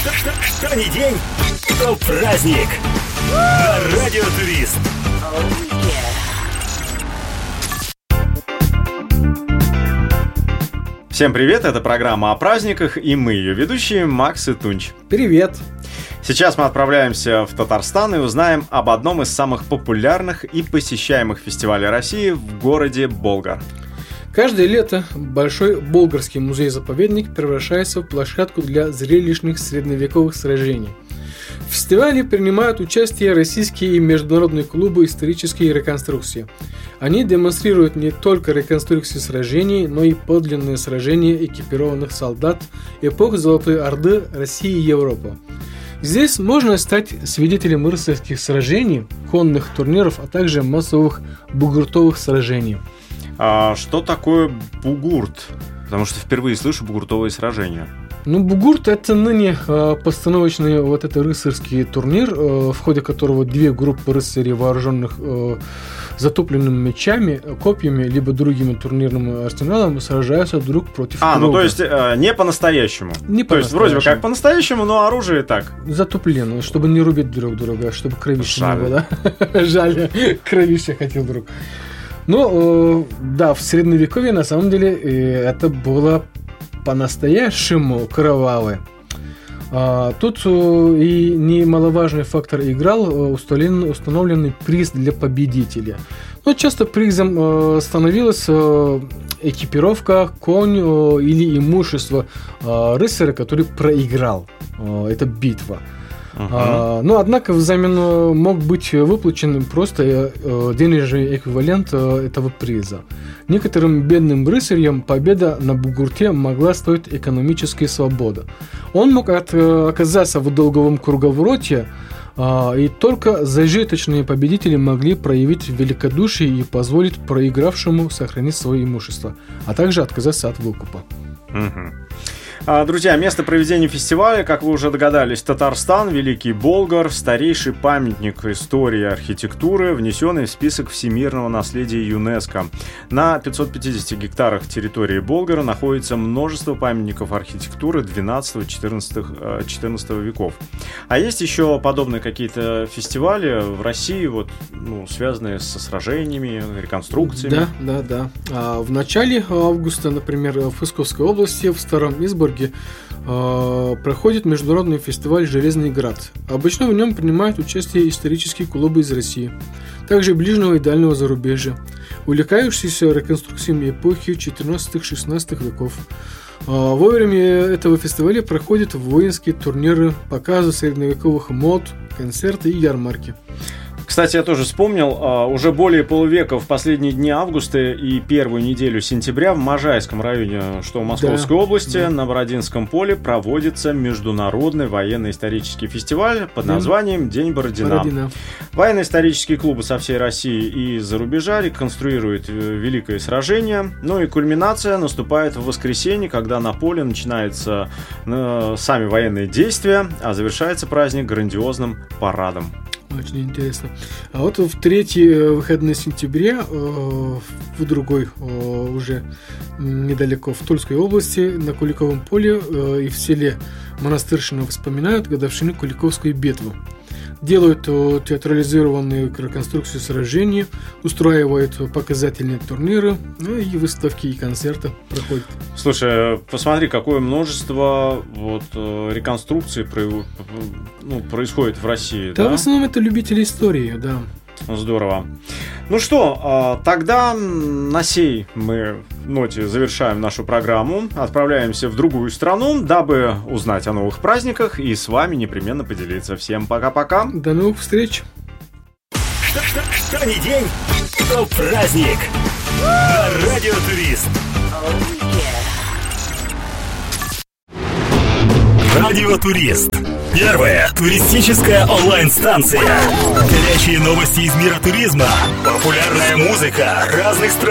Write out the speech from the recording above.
Что ни день, то праздник. На Радио Турист. Всем привет, это программа о праздниках, и мы ее ведущие, Макс и Тунч. Привет! Сейчас мы отправляемся в Татарстан и узнаем об одном из самых популярных и посещаемых фестивалей России в городе Болгар. Каждое лето Большой Болгарский музей-заповедник превращается в площадку для зрелищных средневековых сражений. В фестивале принимают участие российские и международные клубы исторические реконструкции. Они демонстрируют не только реконструкции сражений, но и подлинные сражения экипированных солдат эпох Золотой Орды, России и Европы. Здесь можно стать свидетелем рыцарских сражений, конных турниров, а также массовых бугуртовых сражений. А что такое бугурт? Потому что впервые слышу бугуртовые сражения. Бугурт — это ныне постановочный рыцарский турнир, в ходе которого две группы рыцарей, вооруженных затопленными мечами, копьями, либо другими турнирным арсеналом, сражаются друг против друга. То есть не по-настоящему. То есть вроде бы как по-настоящему, но оружие так. Затоплено, чтобы не рубить друг друга, чтобы кровище не было. Жаль, кровище хотел друг. В средневековье на самом деле это было по-настоящему кровавое. Тут и немаловажный фактор играл установленный приз для победителя. Часто призом становилась экипировка, конь или имущество рыцаря, который проиграл эту битву. Однако взамен мог быть выплачен просто денежный эквивалент этого приза. Некоторым бедным рыцарям победа на бугурте могла стоить экономической свободы. Он мог оказаться в долговом круговороте, и только зажиточные победители могли проявить великодушие и позволить проигравшему сохранить свое имущество, а также отказаться от выкупа. Друзья, место проведения фестиваля, как вы уже догадались, Татарстан, Великий Болгар, старейший памятник истории и архитектуры, внесенный в список всемирного наследия ЮНЕСКо. На 550 гектарах территории Болгара находится множество памятников архитектуры 12-14 веков. А есть еще подобные какие-то фестивали в России, связанные со сражениями, реконструкциями? Да. В начале августа, например, в Псковской области, в Старом Изборге, проходит международный фестиваль «Железный град». Обычно в нем принимают участие исторические клубы из России, также ближнего и дальнего зарубежья, увлекающиеся реконструкциями эпохи 14-16 веков. Во время этого фестиваля проходят воинские турниры, показы средневековых мод, концерты и ярмарки. Кстати, я тоже вспомнил, уже более полувека в последние дни августа и первую неделю сентября в Можайском районе, что в Московской области, на Бородинском поле проводится международный военно-исторический фестиваль под названием «День Бородина». Военно-исторические клубы со всей России и из-за рубежа реконструируют великое сражение. И кульминация наступает в воскресенье, когда на поле начинаются сами военные действия, а завершается праздник грандиозным парадом. Очень интересно. А в третьи выходные сентября, в другой, уже недалеко, в Тульской области, на Куликовом поле и в селе Монастырщина вспоминают годовщину Куликовской битвы. Делают театрализированные реконструкции сражений, устраивают показательные турниры, и выставки, и концерты проходят. Слушай, посмотри, какое множество реконструкций происходит в России. Да, в основном это любители истории, да. Здорово. Тогда на сей мы ноте завершаем нашу программу, отправляемся в другую страну, дабы узнать о новых праздниках и с вами непременно поделиться. Всем пока-пока. До новых встреч. Что ни день, то праздник. На Радио Турист. Радио Турист. Первая туристическая онлайн-станция. Горячие новости из мира туризма. Популярная музыка разных стран.